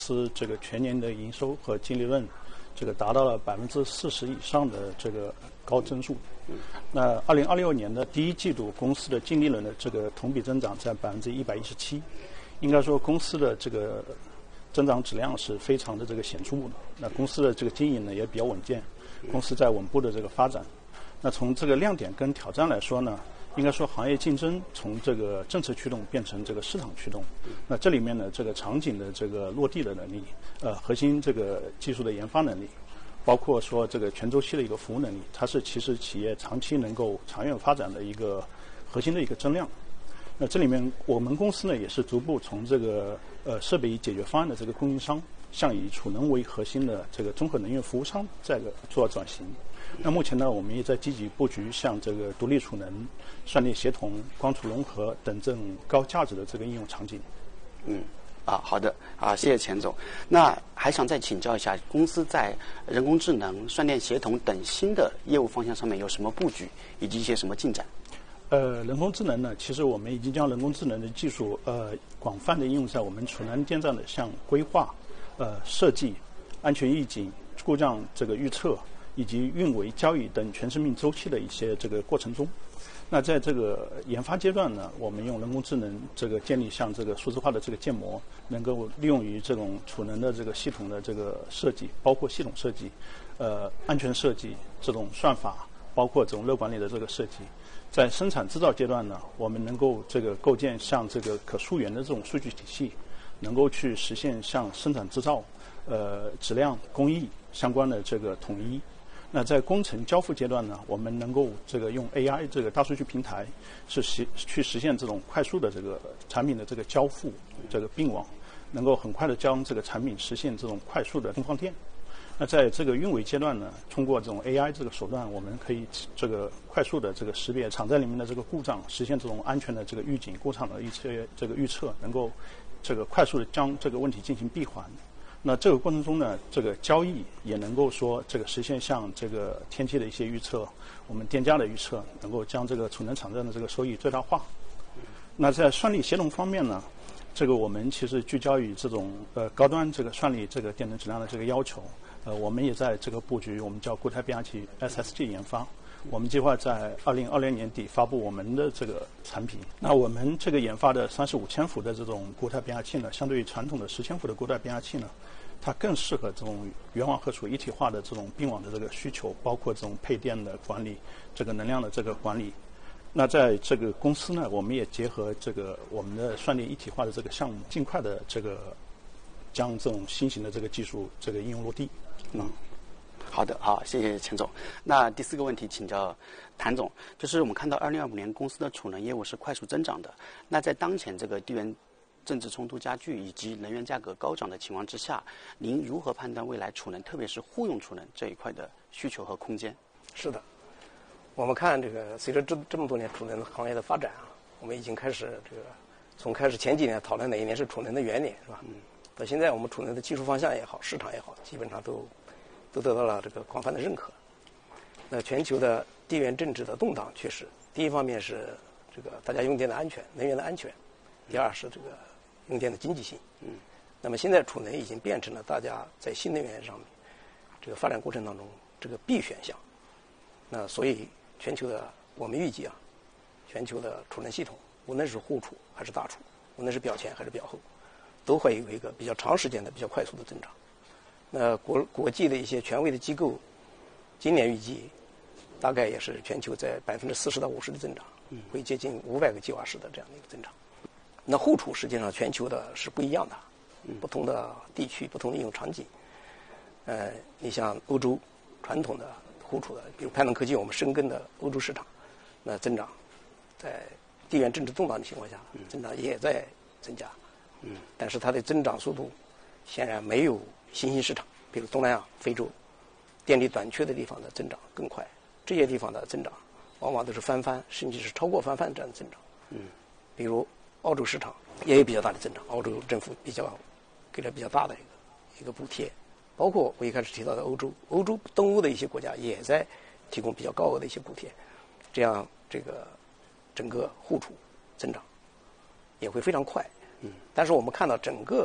司这个全年的营收和净利润，这个达到了40%以上的这个高增速。那2026年的第一季度，公司的净利润的这个同比增长在117%，应该说公司的这个增长质量是非常的这个显著的。那公司的这个经营呢也比较稳健，公司在稳步的这个发展。那从这个亮点跟挑战来说呢，应该说行业竞争从这个政策驱动变成这个市场驱动。那这里面呢，这个场景的这个落地的能力，核心这个技术的研发能力，包括说这个全周期的一个服务能力，它是其实企业长期能够长远发展的一个核心的一个增量。那这里面我们公司呢也是逐步从这个设备解决方案的这个供应商，向以储能为核心的这个综合能源服务商这个做转型。那目前呢，我们也在积极布局像这个独立储能、算力协同、光储融合等这种高价值的这个应用场景。 好的谢谢钱总。那还想再请教一下，公司在人工智能、算电协同等新的业务方向上面有什么布局，以及一些什么进展？ 人工智能呢，其实我们已经将人工智能的技术广泛的应用在我们储能电站的像规划、设计、安全预警、故障这个预测以及运维、交易等全生命周期的一些这个过程中。那在这个研发阶段呢，我们用人工智能这个建立像这个数字化的这个建模，能够利用于这种储能的这个系统的这个设计，包括系统设计、安全设计、这种算法，包括这种热管理的这个设计。在生产制造阶段呢，我们能够这个构建像这个可溯源的这种数据体系，能够去实现像生产制造、质量、工艺相关的这个统一。那在工程交付阶段呢，我们能够这个用 AI 这个大数据平台去实现这种快速的这个产品的这个交付这个并网，能够很快的将这个产品实现这种快速的更换电。那在这个运维阶段呢，通过这种 AI 这个手段，我们可以这个快速的这个识别厂在里面的这个故障，实现这种安全的这个预警、故障的一些这个预测，能够这个快速的将这个问题进行闭环。那这个过程中呢，这个交易也能够说这个实现像这个天气的一些预测，我们电价的预测，能够将这个储能场站的这个收益最大化。那在算力协同方面呢，这个我们其实聚焦于这种高端这个算力这个电能质量的这个要求，我们也在这个布局我们叫固态变压器 SSG 研发。我们计划在2020年底发布我们的这个产品。那我们这个研发的35千伏的这种固态变压器呢，相对于传统的10千伏的固态变压器呢，它更适合这种源网和储一体化的这种并网的这个需求，包括这种配电的管理、这个能量的这个管理。那在这个公司呢，我们也结合这个我们的算力一体化的这个项目，尽快的这个将这种新型的这个技术这个应用落地。 好的，好，谢谢钱总。那第4个问题请教谭总，就是我们看到2025年公司的储能业务是快速增长的。那在当前这个地缘政治冲突加剧以及能源价格高涨的情况之下，您如何判断未来储能，特别是户用储能这一块的需求和空间？ 是的，我们看这个随着这么多年储能行业的发展啊，我们已经开始从开始前几年讨论哪一年是储能的元年，是吧？到现在我们储能的技术方向也好，市场也好，基本上都得到了这个广泛的认可。那全球的地缘政治的动荡，确实，第一方面是这个大家用电的安全、能源的安全；第二是这个用电的经济性。那么现在储能已经变成了大家在新能源上面这个发展过程当中这个必选项。那所以全球的我们预计啊，全球的储能系统，无论是户储还是大储，无论是表前还是表后，都会有一个比较长时间的、比较快速的增长。那国际的一些权威的机构，今年预计大概也是全球在40%到50%的增长，会接近500个吉瓦时的这样的一个增长。那户储实际上全球的是不一样的，不同的地区、不同的应用场景。你像欧洲传统的户储的，比如派能科技，我们深耕的欧洲市场，那增长在地缘政治动荡的情况下，增长也在增加。但是它的增长速度显然没有新兴市场，比如东南亚、非洲电力短缺的地方的增长更快。这些地方的增长往往都是翻番，甚至是超过翻番这样的增长。比如澳洲市场也有比较大的增长，澳洲政府给了比较大的一个补贴，包括我一开始提到的欧洲东欧的一些国家也在提供比较高额的一些补贴，这样这个整个户储增长也会非常快。但是我们看到整个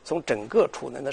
从整个储能的